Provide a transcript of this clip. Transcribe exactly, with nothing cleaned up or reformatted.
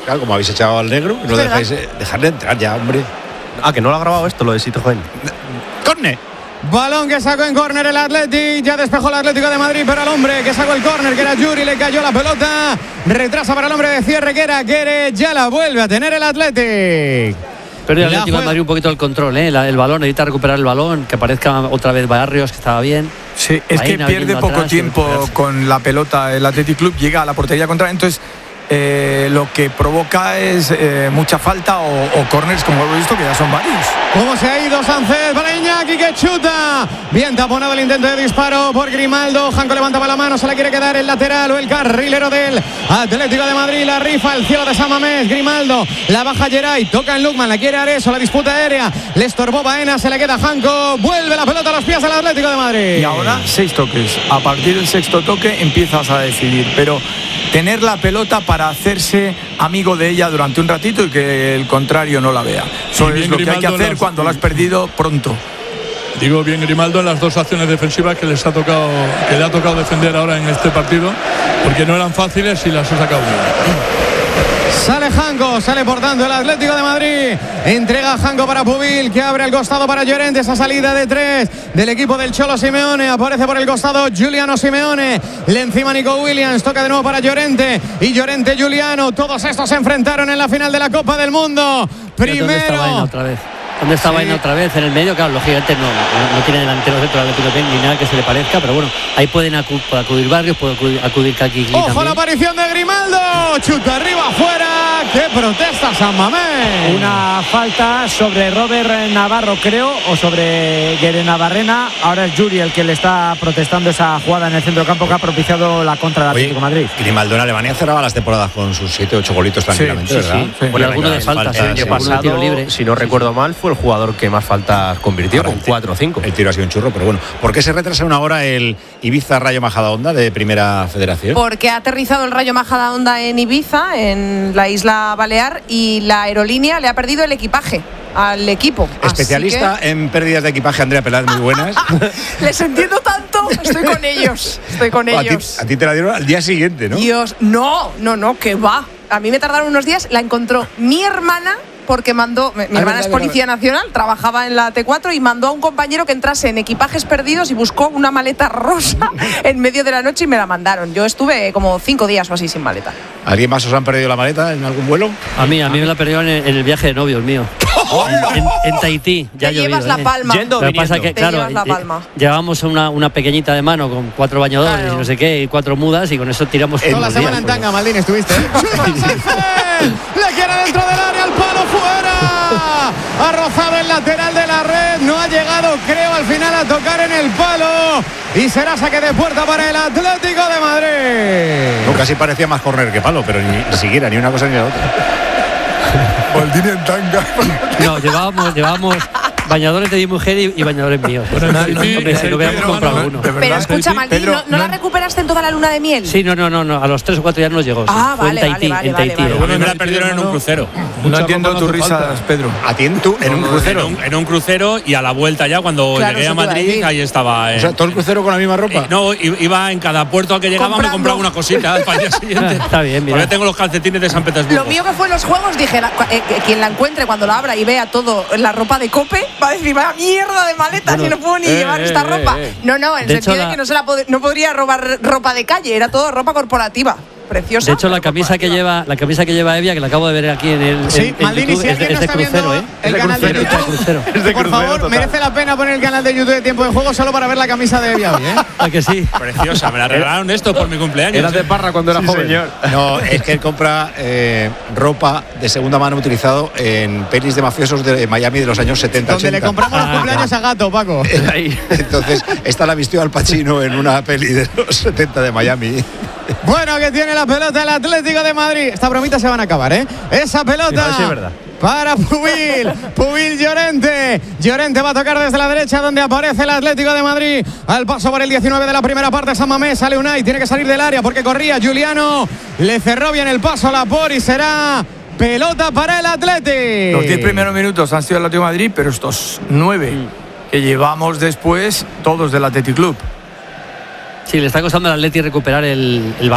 Claro, como habéis echado al negro, no dejáis eh, dejarle entrar ya, hombre. Ah, que no lo ha grabado esto, lo de Sito Joven. ¡Corne! Balón que sacó en córner el Athletic, ya despejó el Atlético de Madrid, pero al hombre que sacó el córner, que era Yuri, le cayó la pelota. Retrasa para el hombre de cierre, que era Guerre, ya la vuelve a tener el Athletic. Pero el Atlético de Madrid un poquito el control, ¿eh? La, el balón, necesita recuperar el balón, que aparezca otra vez Barrios, que estaba bien. Sí, es Baena que pierde poco atrás, tiempo con la pelota el Athletic Club, llega a la portería contraria, entonces eh, lo que provoca es eh, mucha falta o, o corners, como hemos visto, que ya son varios. ¿Cómo se ha ido Sánchez? Para Iñaki, que chuta. Bien taponado el intento de disparo por Grimaldo. Janko levantaba la mano, se la quiere quedar el lateral o el carrilero del Atlético de Madrid. La rifa, el cielo de San Mamés. Grimaldo, la baja Geray, toca en Lukman, la quiere Areso, la disputa aérea. Le estorbó Baena, se le queda Janko. Vuelve la pelota a los pies del Atlético de Madrid. Y ahora seis toques. A partir del sexto toque empiezas a decidir, pero tener la pelota para hacerse amigo de ella durante un ratito y que el contrario no la vea. Eso es lo que hay que hacer cuando la has perdido pronto. Digo bien Grimaldo en las dos acciones defensivas que les ha tocado, que le ha tocado defender ahora en este partido, porque no eran fáciles y las ha sacado bien. Sale Janko, sale por tanto el Atlético de Madrid. Entrega Janko para Pubil, que abre el costado para Llorente. Esa salida de tres del equipo del Cholo Simeone. Aparece por el costado Giuliano Simeone. Le encima Nico Williams. Toca de nuevo para Llorente. Y Llorente Giuliano. Todos estos se enfrentaron en la final de la Copa del Mundo. Primero. ¿Dónde está Baena otra vez? ¿Dónde está Baena sí. otra vez? En el medio, claro, lógicamente no, no, no tiene delanteros dentro del Atlético ni nada que se le parezca, pero bueno, ahí pueden acu puede acudir Barrios, puede acudir, acudir Kaki. ¡Ojo también. la aparición de Grimaldo! Chuta arriba, afuera. ¡Qué protesta San Mamés! Una falta sobre Robert Navarro, creo, o sobre Guerre Navarrena. Ahora es Yuri el que le está protestando esa jugada en el centro campo que ha propiciado la contra del Atlético de Madrid. Grimaldo en Alemania cerraba las temporadas con sus siete ocho golitos tranquilamente, sí, ¿verdad? Sí, sí. Bueno, alguno de faltas. El año pasado, libre. Si no recuerdo mal, fue el jugador que más faltas convirtió, ahora con cuatro o cinco. El tiro ha sido un churro, pero bueno. ¿Por qué se retrasa una hora el Ibiza Rayo Majadahonda de Primera Federación? Porque ha aterrizado el Rayo Majadahonda en Ibiza, en la isla Balear, y la aerolínea le ha perdido el equipaje al equipo. Especialista que... en pérdidas de equipaje, Andrea Peláez, muy buenas. Les entiendo tanto, estoy con ellos, estoy con a ellos. Ti, a ti te la dieron al día siguiente, ¿no? Dios, no, no, no, que va. A mí me tardaron unos días, la encontró mi hermana, porque mandó, mi hermana es policía nacional, trabajaba en la T cuatro y mandó a un compañero que entrase en equipajes perdidos y buscó una maleta rosa en medio de la noche y me la mandaron. Yo estuve como cinco días o así sin maleta. ¿Alguien más os han perdido la maleta en algún vuelo? A mí, a mí me la perdieron en, en el viaje de novios mío. En, en Tahití. Ya te llevas la palma. Lo que pasa es que, claro, la palma. llevábamos una, una pequeñita de mano con cuatro bañadores claro. y no sé qué, y cuatro mudas, y con eso tiramos. Toda la semana en tanga, Maldini, estuviste. Le quiere dentro del área, el palo fuera. Ha rozado el lateral de la red, no ha llegado, creo, al final a tocar en el palo. Y será saque de puerta para el Atlético de Madrid. No, casi parecía más córner que palo, pero ni, ni siquiera, ni una cosa ni la otra. Maldini en tanga. No, llevábamos, llevábamos bañadores de mi mujer y, y bañadores míos. Bueno, no, no, hombre, si lo hubiéramos comprado uno. Pero escucha, Maldini, ¿no, ¿no la recuperaste en toda la luna de miel? Sí, no, no, no, no. A los tres o cuatro ya nos llegó. Ah, sí. vale, Fue en Tahití, vale, en vale, Tahití. vale, Bueno, me la perdieron en un crucero. No entiendo tus risas, Pedro. ¿A ti en, tu, en un crucero? En un, en un crucero y a la vuelta ya, cuando claro, llegué a Madrid, a ahí estaba. Eh, o sea, ¿todo el crucero con la misma ropa? Eh, no, iba en cada puerto al que llegaba, me compraba una cosita para el día siguiente. Está bien, mira. Ahora tengo los calcetines de San Petersburgo. Lo mío que fue en los juegos, dije, la, eh, quien la encuentre cuando la abra y vea todo la ropa de Cope, va a decir, vaya mierda de maletas, bueno, y no puedo ni eh, llevar eh, esta ropa. Eh, eh. No, no, en el sentido de que no, se la pod no podría robar ropa de calle, era todo ropa corporativa. Preciosa. De hecho, la camisa que lleva, la camisa que lleva Evia, que la acabo de ver aquí en el sí, en, Maldini, en YouTube, si alguien es, no es de crucero, ¿eh? El canal de YouTube. Por favor, merece la pena poner el canal de YouTube de Tiempo de Juego solo para ver la camisa de Evia hoy, ¿eh? ¿A que sí? Preciosa, me la regalaron esto por mi cumpleaños. Era de Parra cuando era sí, joven. Señor. No, es que él compra eh, ropa de segunda mano utilizado en pelis de mafiosos de Miami de los años setenta Donde ochenta. le compramos ah, los cumpleaños a Gato, Paco. Entonces, esta la vistió Al Pacino en una peli de los setenta de Miami. Bueno, que tiene la pelota el Atlético de Madrid. Estas bromitas se van a acabar, ¿eh? Esa pelota. Sí, sí, es verdad. Para Pubil, Pubil Llorente. Llorente va a tocar desde la derecha donde aparece el Atlético de Madrid. Al paso por el diecinueve de la primera parte, San Mamés, sale Unai, tiene que salir del área porque corría Giuliano. Le cerró bien el paso a Laporte y será pelota para el Atlético. Los diez primeros minutos han sido el Atlético de Madrid, pero estos nueve mm. que llevamos después, todos del Athletic Club. Sí, le está costando al Atleti recuperar el, el